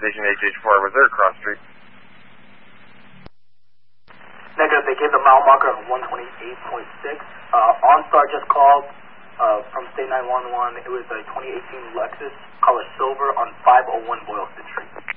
station HH4. Was there a cross street? Negative. They gave the mile marker of 128.6. OnStar just called from State 911. It was a 2018 Lexus, color silver, on 501 Boylston Street.